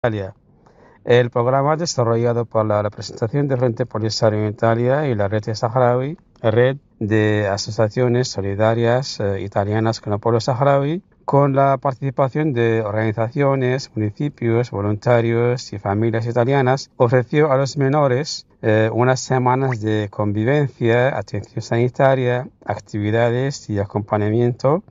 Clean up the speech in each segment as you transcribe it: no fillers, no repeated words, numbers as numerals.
Italia. El programa desarrollado por la representación del Frente Polisario en Italia y la Red Saharaui, red de asociaciones solidarias italianas con el pueblo saharaui, con la participación de organizaciones, municipios, voluntarios y familias italianas, ofreció a los menores unas semanas de convivencia, atención sanitaria, actividades y acompañamiento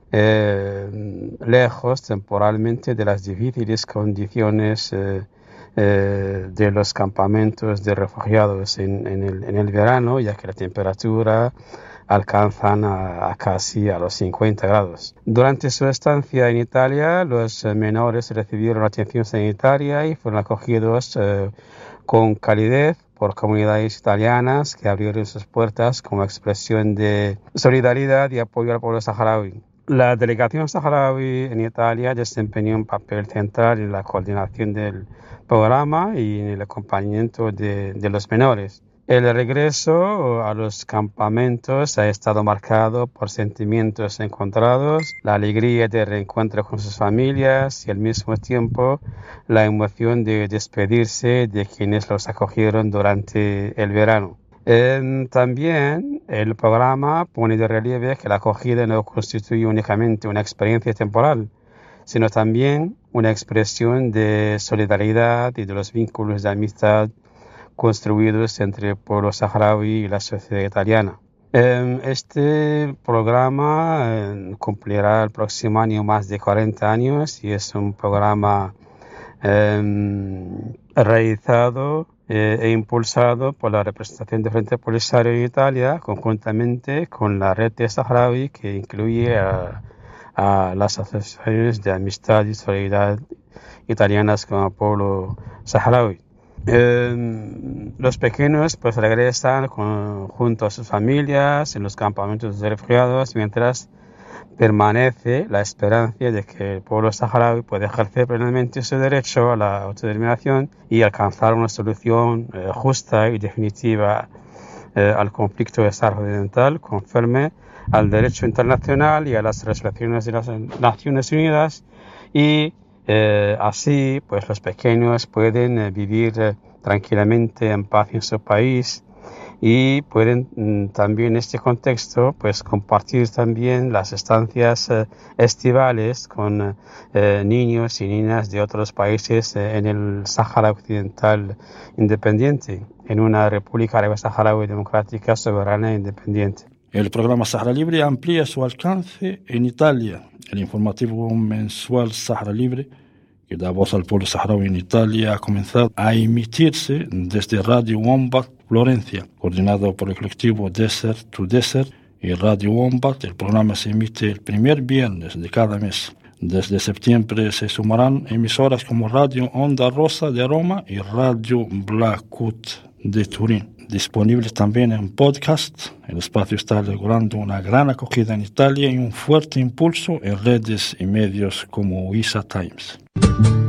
lejos temporalmente de las difíciles condiciones de los campamentos de refugiados en el verano, ya que la temperatura alcanzan a casi a los 50 grados. Durante su estancia en Italia, los menores recibieron atención sanitaria y fueron acogidos con calidez por comunidades italianas que abrieron sus puertas como expresión de solidaridad y apoyo al pueblo saharaui. La delegación saharaui en Italia desempeñó un papel central en la coordinación del programa y en el acompañamiento de los menores. El regreso a los campamentos ha estado marcado por sentimientos encontrados, la alegría de reencuentro con sus familias y al mismo tiempo la emoción de despedirse de quienes los acogieron durante el verano. También el programa pone de relieve que la acogida no constituye únicamente una experiencia temporal, sino también una expresión de solidaridad y de los vínculos de amistad construidos entre el pueblo saharaui y la sociedad italiana. Este programa cumplirá el próximo año más de 40 años y es un programa realizado e impulsado por la representación del Frente Polisario en Italia, conjuntamente con la Red Saharaui, que incluye a las asociaciones de amistad y solidaridad italianas con el pueblo saharaui. Los pequeños pues regresan junto a sus familias en los campamentos de refugiados, mientras permanece la esperanza de que el pueblo saharaui pueda ejercer plenamente su derecho a la autodeterminación y alcanzar una solución justa y definitiva al conflicto de Sahara Occidental, conforme al derecho internacional y a las resoluciones de las Naciones Unidas, y así pues los pequeños pueden vivir tranquilamente en paz en su país y pueden también en este contexto pues compartir también las estancias estivales con niños y niñas de otros países en el Sáhara Occidental independiente, en una República Árabe Saharaui democrática, soberana e independiente. El programa Sahara Libre amplía su alcance en Italia. El informativo mensual Sahara Libre, que da voz al pueblo saharaui en Italia, ha comenzado a emitirse desde Radio Wombat Florencia, coordinado por el colectivo Desert to Desert y Radio Wombat. El programa se emite el primer viernes de cada mes. Desde septiembre se sumarán emisoras como Radio Onda Rosa de Roma y Radio Blackwood de Turín. Disponibles también en podcast. El espacio está logrando una gran acogida en Italia y un fuerte impulso en redes y medios como Isa Times.